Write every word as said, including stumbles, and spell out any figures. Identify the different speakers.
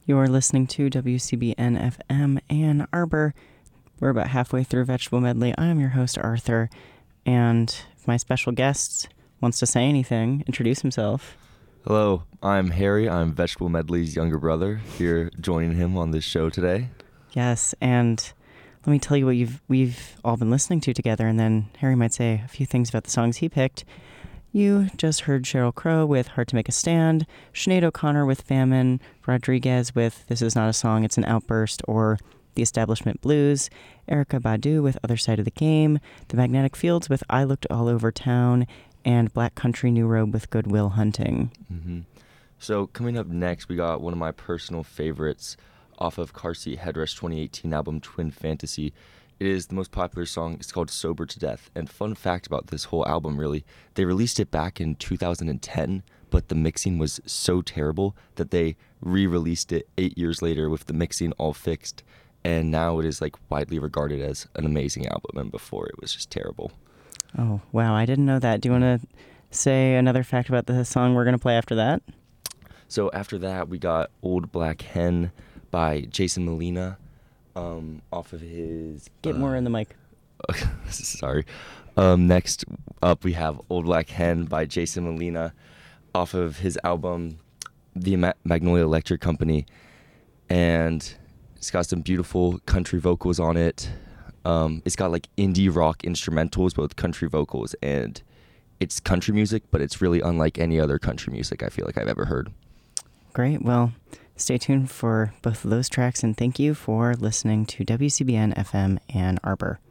Speaker 1: You're listening to W C B N F M Ann Arbor. We're about halfway through Vegetable Medley. I am your host, Arthur, and if my special guest wants to say anything, introduce himself.
Speaker 2: Hello, I'm Harry. I'm Vegetable Medley's younger brother, here joining him on this show today.
Speaker 1: Yes, and let me tell you what you've we've all been listening to together, and then Harry might say a few things about the songs he picked. You just heard Sheryl Crow with Hard to Make a Stand, Sinead O'Connor with Famine, Rodriguez with This Is Not a Song, It's an Outburst, or The Establishment Blues, Erykah Badu with Other Side of the Game, The Magnetic Fields with I Looked All Over Town, and Black Country New Robe with Good Will Hunting.
Speaker 2: Mm-hmm. So coming up next, we got one of my personal favorites off of Car Seat Headrest twenty eighteen album Twin Fantasy. It is the most popular song. It's called Sober to Death. And fun fact about this whole album, really, they released it back in two thousand ten, but the mixing was so terrible that they re-released it eight years later with the mixing all fixed. And now it is like widely regarded as an amazing album, and before it was just terrible.
Speaker 1: Oh, wow, I didn't know that. Do you want to say another fact about the song we're going to play after that?
Speaker 2: So after that, we got Old Black Hen by Jason Molina. Um, off of his...
Speaker 1: Get
Speaker 2: uh,
Speaker 1: more in the mic.
Speaker 2: Sorry. Um, next up, we have Old Black Hen by Jason Molina off of his album, The Ma- Magnolia Electric Company. And it's got some beautiful country vocals on it. Um, it's got like indie rock instrumentals, both country vocals, and it's country music, but it's really unlike any other country music I feel like I've ever heard.
Speaker 1: Great. Well, stay tuned for both of those tracks, and thank you for listening to W C B N F M Ann Arbor.